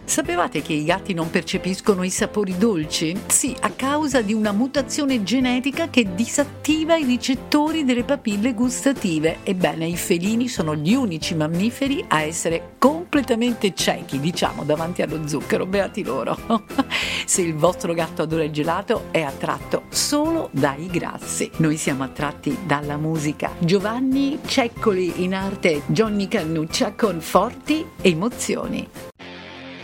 Sapevate che i gatti non percepiscono i sapori dolci? Sì, a causa di una mutazione genetica che disattiva i ricettori delle papille gustative. Ebbene, i felini sono gli unici mammiferi a essere completamente ciechi, diciamo, davanti allo zucchero. Beati loro. Se il vostro gatto adora il gelato, è attratto solo dai grassi. Noi siamo attratti dalla musica. Giovanni Ceccoli, in arte Johnny Cannuccia, con Forti Emozioni.